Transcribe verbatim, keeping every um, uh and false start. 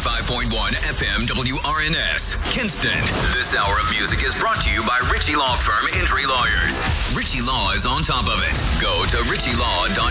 ninety-five point one F M W R N S, Kinston. This hour of music is brought to you by Ritchie Law Firm Injury Lawyers. Ritchie Law is on top of it. Go to ritchie law dot